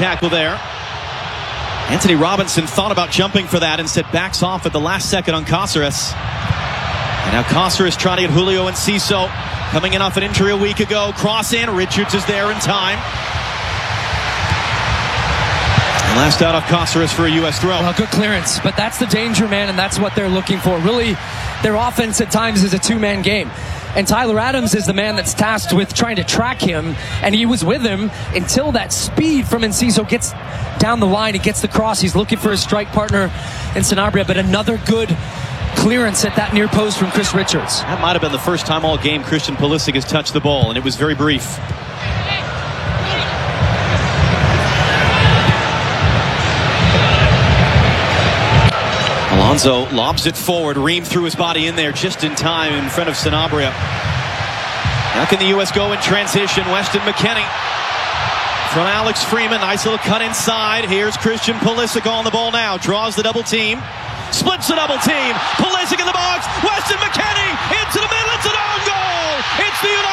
tackle there. Anthony Robinson thought about jumping for that, instead backs off at the last second on Cáceres. And now Cáceres trying to get Julio Enciso, coming in off an injury a week ago. Cross in, Richards is there in time. And last out off Cáceres for a U.S. throw. Well, good clearance, but that's the danger, man, and that's what they're looking for. Really, their offense at times is a two-man game. And Tyler Adams is the man that's tasked with trying to track him, and he was with him until that speed from Enciso gets down the line. He gets the cross. He's looking for his strike partner in Sanabria, but another good clearance at that near post from Chris Richards. That might have been the first time all game Christian Pulisic has touched the ball, and it was very brief. Alonso lobs it forward. Ream threw his body in there just in time in front of Sanabria. Now can the U.S. go in transition? Weston McKennie from Alex Freeman. Nice little cut inside. Here's Christian Pulisic on the ball now. Draws the double team. Splits the double team. Pulisic in the box. Weston McKennie into the middle. It's an own goal. It's the United